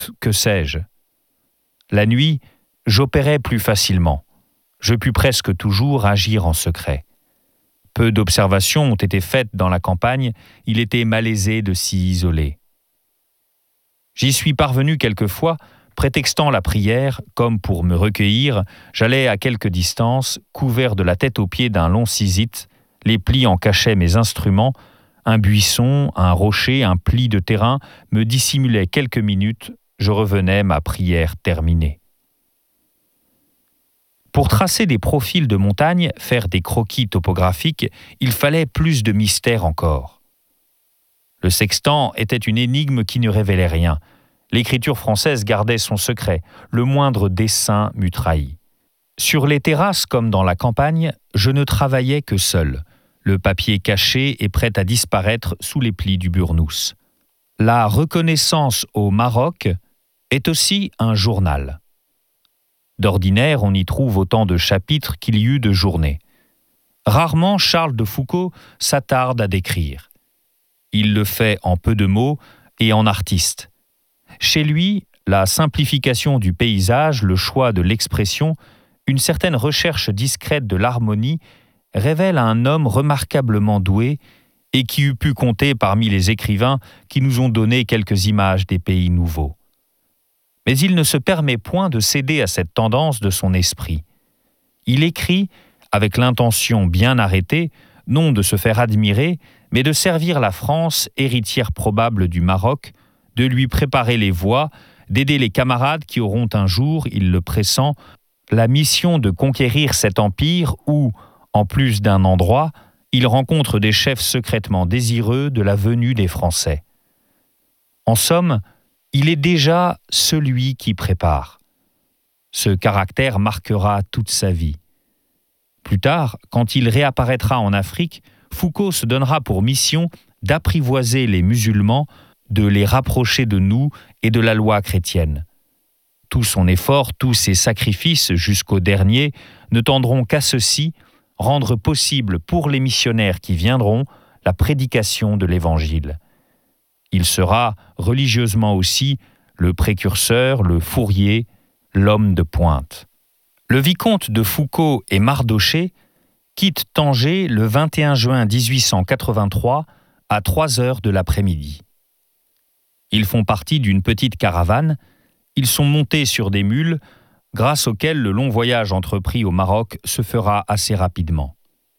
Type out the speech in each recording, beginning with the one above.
Que sais-je? La nuit, j'opérais plus facilement. Je pus presque toujours agir en secret. Peu d'observations ont été faites dans la campagne, il était malaisé de s'y isoler. J'y suis parvenu quelquefois, prétextant la prière, comme pour me recueillir, j'allais à quelque distance, couvert de la tête aux pieds d'un long sisite, les plis en cachaient mes instruments, un buisson, un rocher, un pli de terrain me dissimulaient quelques minutes, je revenais, ma prière terminée. Pour tracer des profils de montagne, faire des croquis topographiques, il fallait plus de mystère encore. Le sextant était une énigme qui ne révélait rien. L'écriture française gardait son secret, le moindre dessin m'eût trahi. Sur les terrasses comme dans la campagne, je ne travaillais que seul, le papier caché et prêt à disparaître sous les plis du burnous. La reconnaissance au Maroc est aussi un journal. D'ordinaire, on y trouve autant de chapitres qu'il y eut de journées. Rarement Charles de Foucault s'attarde à décrire. Il le fait en peu de mots et en artiste. Chez lui, la simplification du paysage, le choix de l'expression, une certaine recherche discrète de l'harmonie révèle un homme remarquablement doué et qui eût pu compter parmi les écrivains qui nous ont donné quelques images des pays nouveaux. Mais il ne se permet point de céder à cette tendance de son esprit. Il écrit, avec l'intention bien arrêtée, non de se faire admirer, mais de servir la France, héritière probable du Maroc, de lui préparer les voies, d'aider les camarades qui auront un jour, il le pressent, la mission de conquérir cet empire où, en plus d'un endroit, il rencontre des chefs secrètement désireux de la venue des Français. En somme, il est déjà celui qui prépare. Ce caractère marquera toute sa vie. Plus tard, quand il réapparaîtra en Afrique, Foucault se donnera pour mission d'apprivoiser les musulmans, de les rapprocher de nous et de la loi chrétienne. Tout son effort, tous ses sacrifices jusqu'au dernier ne tendront qu'à ceci, rendre possible pour les missionnaires qui viendront la prédication de l'Évangile. Il sera religieusement aussi le précurseur, le Fourier, l'homme de pointe. Le vicomte de Foucault et Mardochée quittent Tanger le 21 juin 1883 à 3 heures de l'après-midi. Ils font partie d'une petite caravane, ils sont montés sur des mules, grâce auxquelles le long voyage entrepris au Maroc se fera assez rapidement.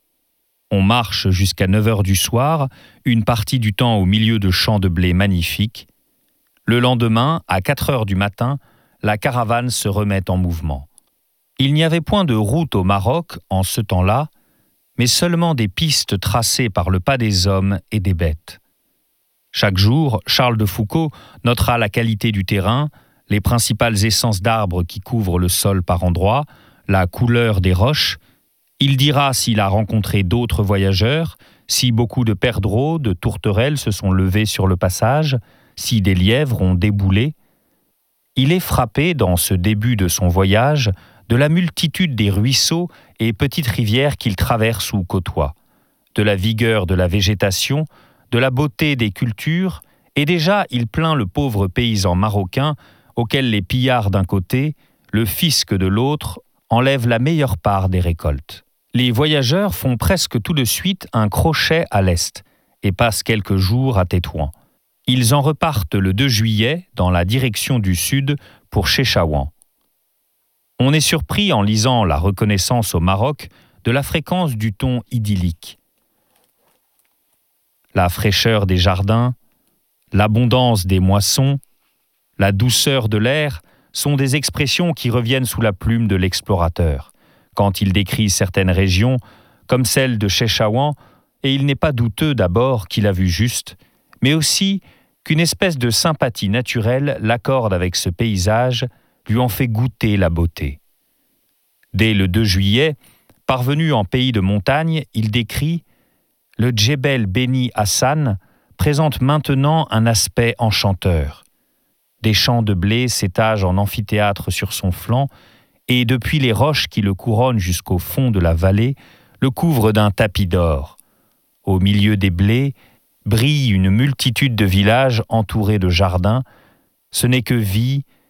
On marche jusqu'à 9 heures du soir, une partie du temps au milieu de champs de blé magnifiques. Le lendemain, à 4 heures du matin, la caravane se remet en mouvement. Il n'y avait point de route au Maroc en ce temps-là, mais seulement des pistes tracées par le pas des hommes et des bêtes. Chaque jour, Charles de Foucault notera la qualité du terrain, les principales essences d'arbres qui couvrent le sol par endroits, la couleur des roches. Il dira s'il a rencontré d'autres voyageurs, si beaucoup de perdreaux, de tourterelles se sont levés sur le passage, si des lièvres ont déboulé. Il est frappé, dans ce début de son voyage, de la multitude des ruisseaux et petites rivières qu'il traverse ou côtoie, de la vigueur de la végétation, de la beauté des cultures, et déjà il plaint le pauvre paysan marocain auquel les pillards d'un côté, le fisc de l'autre, enlèvent la meilleure part des récoltes. Les voyageurs font presque tout de suite un crochet à l'est et passent quelques jours à Tétouan. Ils en repartent le 2 juillet dans la direction du sud pour Chefchaouen. On est surpris en lisant la reconnaissance au Maroc de la fréquence du ton idyllique. La fraîcheur des jardins, l'abondance des moissons, la douceur de l'air sont des expressions qui reviennent sous la plume de l'explorateur, quand il décrit certaines régions, comme celle de Chefchaouen, et il n'est pas douteux d'abord qu'il a vu juste, mais aussi qu'une espèce de sympathie naturelle l'accorde avec ce paysage, lui en fait goûter la beauté. Dès le 2 juillet, parvenu en pays de montagne, il décrit « Le Djebel Beni Hassan présente maintenant un aspect enchanteur. Des champs de blé s'étagent en amphithéâtre sur son flanc, et depuis les roches qui le couronnent jusqu'au fond de la vallée, le couvrent d'un tapis d'or. Au milieu des blés, brille une multitude de villages entourés de jardins, Ce n'est que vie